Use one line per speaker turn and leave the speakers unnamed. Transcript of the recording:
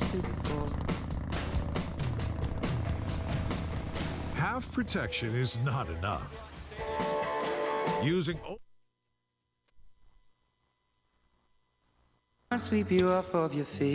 used to before.
Half protection is not enough. Using
I'll sweep you off of your feet.